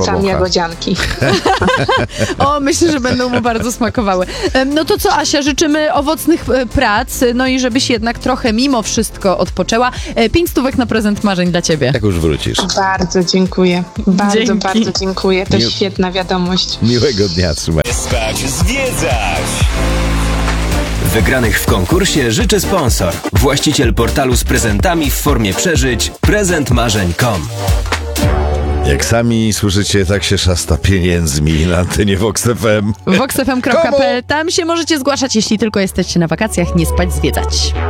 Polecam jagodzianki. O, myślę, że będą mu bardzo smakowały. No to co, Asia, życzymy owocnych prac, no i żebyś jednak trochę mimo wszystko odpoczęła. 5 stówek na prezent marzeń dla ciebie. Jak już wrócisz. Bardzo dziękuję. Dzięki. Bardzo dziękuję. To świetna wiadomość. Miłego dnia, trzymaj. Spać, zwiedzać. Wygranych w konkursie życzy sponsor. Właściciel portalu z prezentami w formie przeżyć prezentmarzeń.com. Jak sami słyszycie, tak się szasta pieniędzmi na antenie Vox FM. voxfm.pl. Tam się możecie zgłaszać, jeśli tylko jesteście na wakacjach. Nie spać, zwiedzać.